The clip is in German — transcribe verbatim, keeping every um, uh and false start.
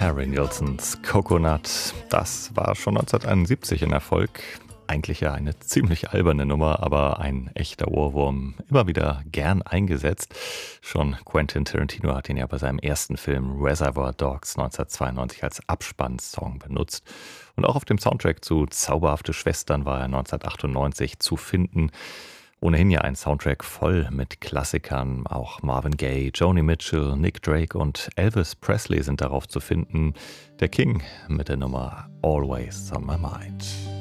Harry Nilssons Coconut, das war schon neunzehnhunderteinundsiebzig ein Erfolg. Eigentlich ja eine ziemlich alberne Nummer, aber ein echter Ohrwurm, immer wieder gern eingesetzt. Schon Quentin Tarantino hat ihn ja bei seinem ersten Film Reservoir Dogs neunzehnhundertzweiundneunzig als Abspannsong benutzt. Und auch auf dem Soundtrack zu Zauberhafte Schwestern war er neunzehnhundertachtundneunzig zu finden. Ohnehin ja ein Soundtrack voll mit Klassikern. Auch Marvin Gaye, Joni Mitchell, Nick Drake und Elvis Presley sind darauf zu finden. Der King mit der Nummer Always on My Mind.